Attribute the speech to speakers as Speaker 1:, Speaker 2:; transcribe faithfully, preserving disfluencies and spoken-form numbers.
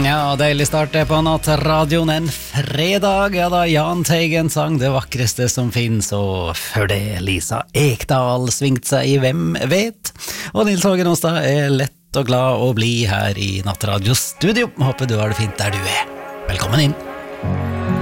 Speaker 1: Ja, deilig start det på nattradioen en fredag. Ja da, Jahn Teigen sang det vakreste som finnes, og før det Lisa Ekdal svingt seg i Hvem vet? Og Nils Hågen Åstad er lett og glad å bli her i Nattradiostudio. Håper du har det fint der du er. Velkommen inn.